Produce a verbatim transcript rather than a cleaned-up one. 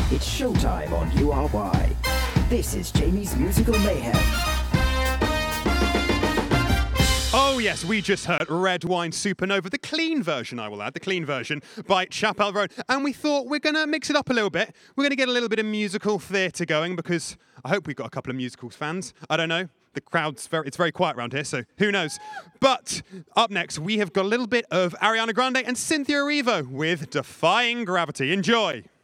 It's showtime on U R Y. This is Jamie's Musical Mayhem. Oh yes, we just heard Red Wine Supernova, the clean version, I will add, the clean version by Chapel Roan. And we thought we're going to mix it up a little bit. We're going to get a little bit of musical theatre going because I hope we've got a couple of musicals fans. I don't know. The crowd's very, it's very quiet around here, so who knows. But up next, we have got a little bit of Ariana Grande and Cynthia Erivo with Defying Gravity. Enjoy.